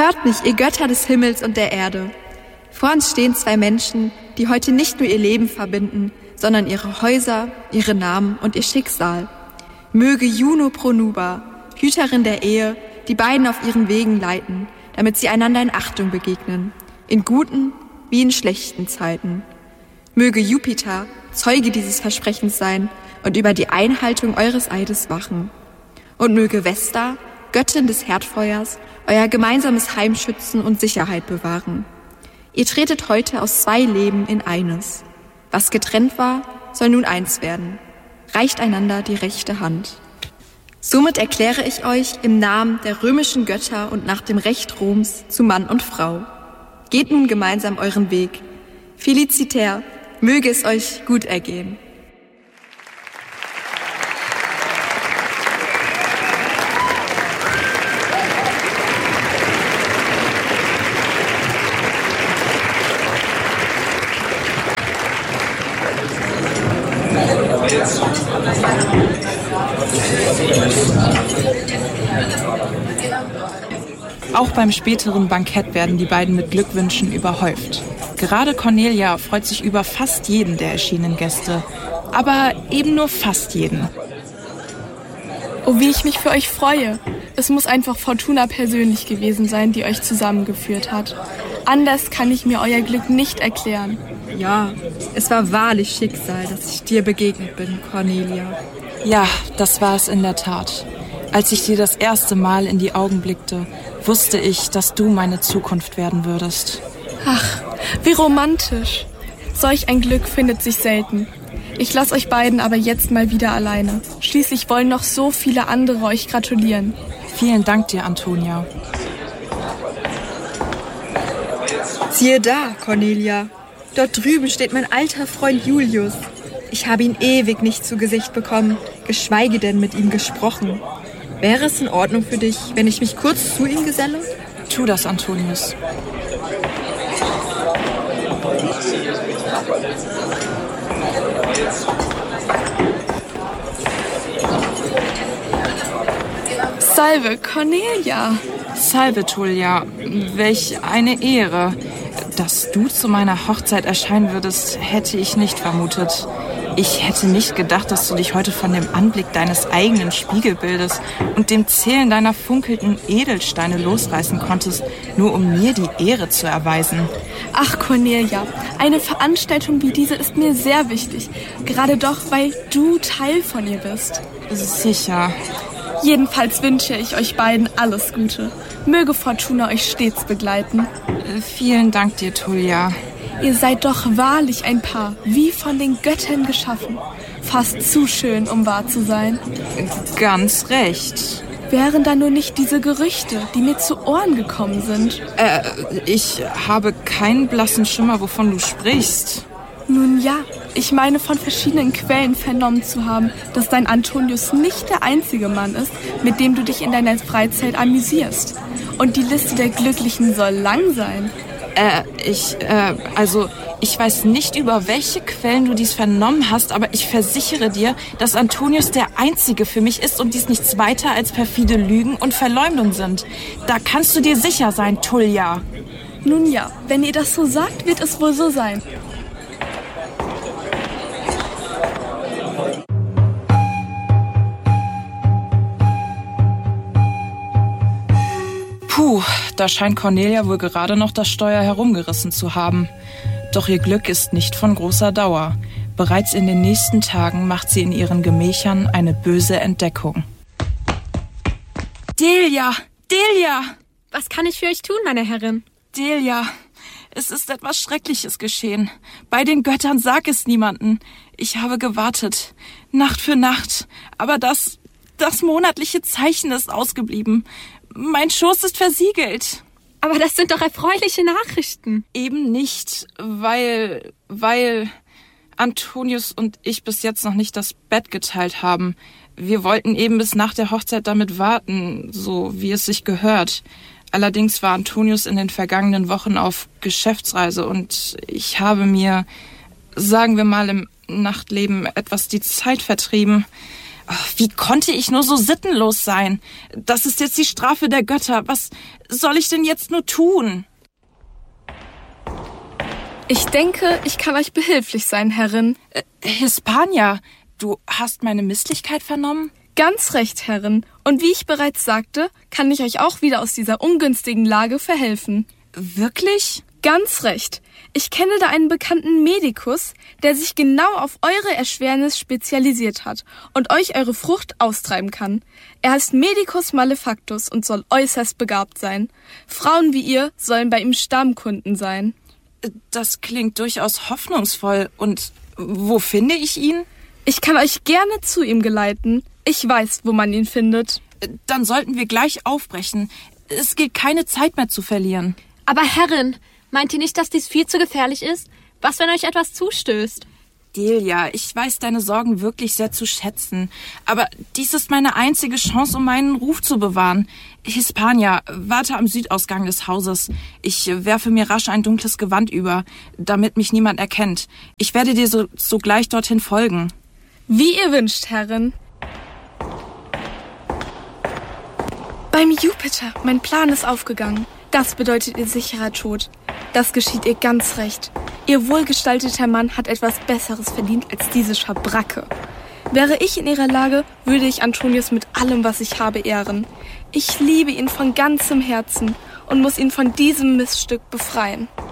Hört mich, ihr Götter des Himmels und der Erde. Vor uns stehen zwei Menschen, die heute nicht nur ihr Leben verbinden, sondern ihre Häuser, ihre Namen und ihr Schicksal. Möge Juno Pronuba, Hüterin der Ehe, die beiden auf ihren Wegen leiten, damit sie einander in Achtung begegnen, in guten wie in schlechten Zeiten. Möge Jupiter Zeuge dieses Versprechens sein und über die Einhaltung eures Eides wachen. Und möge Vesta, Göttin des Herdfeuers, euer gemeinsames Heim schützen und Sicherheit bewahren. Ihr tretet heute aus zwei Leben in eines. Was getrennt war, soll nun eins werden. Reicht einander die rechte Hand. Somit erkläre ich euch im Namen der römischen Götter und nach dem Recht Roms zu Mann und Frau. Geht nun gemeinsam euren Weg. Feliciter, möge es euch gut ergehen. Auch beim späteren Bankett werden die beiden mit Glückwünschen überhäuft. Gerade Cornelia freut sich über fast jeden der erschienenen Gäste, aber eben nur fast jeden. Oh, wie ich mich für euch freue. Es muss einfach Fortuna persönlich gewesen sein, die euch zusammengeführt hat. Anders kann ich mir euer Glück nicht erklären. Ja, es war wahrlich Schicksal, dass ich dir begegnet bin, Cornelia. Ja, das war es in der Tat. Als ich dir das erste Mal in die Augen blickte, wusste ich, dass du meine Zukunft werden würdest. Ach, wie romantisch. Solch ein Glück findet sich selten. Ich lasse euch beiden aber jetzt mal wieder alleine. Schließlich wollen noch so viele andere euch gratulieren. Vielen Dank dir, Antonia. Siehe da, Cornelia. Dort drüben steht mein alter Freund Julius. Ich habe ihn ewig nicht zu Gesicht bekommen, geschweige denn mit ihm gesprochen. Wäre es in Ordnung für dich, wenn ich mich kurz zu ihm geselle? Tu das, Antonius. Salve, Cornelia. Salve, Tullia. Welch eine Ehre. Dass du zu meiner Hochzeit erscheinen würdest, hätte ich nicht vermutet. Ich hätte nicht gedacht, dass du dich heute von dem Anblick deines eigenen Spiegelbildes und dem Zählen deiner funkelnden Edelsteine losreißen konntest, nur um mir die Ehre zu erweisen. Ach, Cornelia, eine Veranstaltung wie diese ist mir sehr wichtig. Gerade doch, weil du Teil von ihr bist. Sicher. Jedenfalls wünsche ich euch beiden alles Gute. Möge Fortuna euch stets begleiten. Vielen Dank dir, Tullia. Ihr seid doch wahrlich ein Paar, wie von den Göttern geschaffen. Fast zu schön, um wahr zu sein. Ganz recht. Wären da nur nicht diese Gerüchte, die mir zu Ohren gekommen sind? Ich habe keinen blassen Schimmer, wovon du sprichst. Nun ja, ich meine von verschiedenen Quellen vernommen zu haben, dass dein Antonius nicht der einzige Mann ist, mit dem du dich in deiner Freizeit amüsierst. Und die Liste der Glücklichen soll lang sein. Ich weiß nicht, über welche Quellen du dies vernommen hast, aber ich versichere dir, dass Antonius der Einzige für mich ist und dies nichts weiter als perfide Lügen und Verleumdung sind. Da kannst du dir sicher sein, Tullia. Nun ja, wenn ihr das so sagt, wird es wohl so sein. Puh, da scheint Cornelia wohl gerade noch das Steuer herumgerissen zu haben. Doch ihr Glück ist nicht von großer Dauer. Bereits in den nächsten Tagen macht sie in ihren Gemächern eine böse Entdeckung. Delia! Delia! Was kann ich für euch tun, meine Herrin? Delia, es ist etwas Schreckliches geschehen. Bei den Göttern sag es niemanden. Ich habe gewartet, Nacht für Nacht. Aber das monatliche Zeichen ist ausgeblieben. Mein Schoß ist versiegelt. Aber das sind doch erfreuliche Nachrichten. Eben nicht, weil Antonius und ich bis jetzt noch nicht das Bett geteilt haben. Wir wollten eben bis nach der Hochzeit damit warten, so wie es sich gehört. Allerdings war Antonius in den vergangenen Wochen auf Geschäftsreise und ich habe mir, sagen wir mal, im Nachtleben etwas die Zeit vertrieben. Wie konnte ich nur so sittenlos sein? Das ist jetzt die Strafe der Götter. Was soll ich denn jetzt nur tun? Ich denke, ich kann euch behilflich sein, Herrin. Hispania, du hast meine Misslichkeit vernommen? Ganz recht, Herrin. Und wie ich bereits sagte, kann ich euch auch wieder aus dieser ungünstigen Lage verhelfen. Wirklich? Ganz recht. Ich kenne da einen bekannten Medikus, der sich genau auf eure Erschwernis spezialisiert hat und euch eure Frucht austreiben kann. Er heißt Medicus Malefactus und soll äußerst begabt sein. Frauen wie ihr sollen bei ihm Stammkunden sein. Das klingt durchaus hoffnungsvoll. Und wo finde ich ihn? Ich kann euch gerne zu ihm geleiten. Ich weiß, wo man ihn findet. Dann sollten wir gleich aufbrechen. Es gilt keine Zeit mehr zu verlieren. Aber Herrin, meint ihr nicht, dass dies viel zu gefährlich ist? Was, wenn euch etwas zustößt? Delia, ich weiß deine Sorgen wirklich sehr zu schätzen. Aber dies ist meine einzige Chance, um meinen Ruf zu bewahren. Hispania, warte am Südausgang des Hauses. Ich werfe mir rasch ein dunkles Gewand über, damit mich niemand erkennt. Ich werde dir sogleich dorthin folgen. Wie ihr wünscht, Herrin. Beim Jupiter, mein Plan ist aufgegangen. Das bedeutet ihr sicherer Tod. Das geschieht ihr ganz recht. Ihr wohlgestalteter Mann hat etwas Besseres verdient als diese Schabracke. Wäre ich in ihrer Lage, würde ich Antonius mit allem, was ich habe, ehren. Ich liebe ihn von ganzem Herzen und muss ihn von diesem Missstück befreien.